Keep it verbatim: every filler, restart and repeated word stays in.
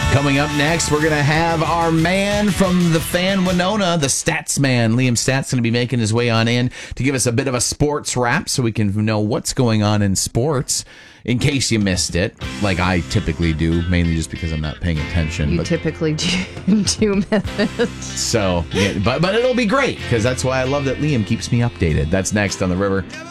Coming up next, we're going to have our man from the Fan Winona, the Stats Man. Liam Stats going to be making his way on in to give us a bit of a sports wrap so we can know what's going on in sports in case you missed it, like I typically do, mainly just because I'm not paying attention. You but, typically do, do miss it. So, yeah, but, but it'll be great because that's why I love that Liam keeps me updated. That's next on The River.